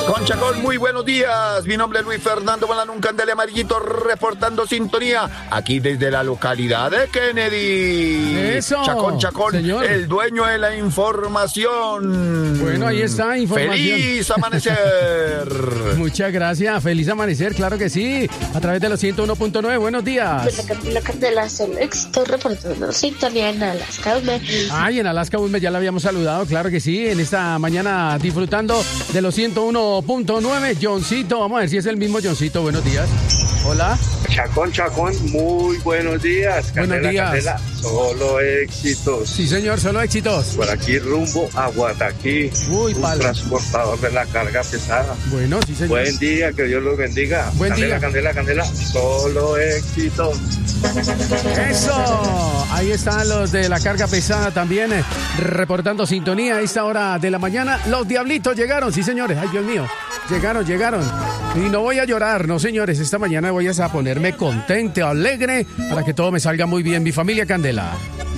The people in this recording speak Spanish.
Conchacón, muy buenos días. Mi nombre es Luis Fernando Malanún Candela Amarillito, reportando sintonía aquí desde la localidad de Kennedy. Eso. Chacón, señor. El dueño de la información. Bueno, ahí está, información. ¡Feliz amanecer! Muchas gracias, feliz amanecer, claro que sí, a través de los 101.9, buenos días. La Candela Select, estoy reportando sintonía en Alaska. Ay, en Alaska ya la habíamos saludado, claro que sí, en esta mañana disfrutando de los 101.9, Johncito, vamos a ver si es el mismo Johncito, buenos días. Hola. Chacón, muy buenos días. Buenos días. Candela, solo éxitos. Sí, señor, solo éxitos. Por aquí rumbo a Guataquí. Uy, un palo. transportador de la carga pesada. Bueno, sí, señor. Buen día, que Dios los bendiga. Buen día. Candela, solo éxitos. Eso, ahí están los de la carga pesada también, reportando sintonía a esta hora de la mañana. Los diablitos llegaron, sí señores, ay Dios mío, llegaron. Y no voy a llorar, no señores, esta mañana voy a ponerme contento, alegre, para que todo me salga muy bien, mi familia Candela.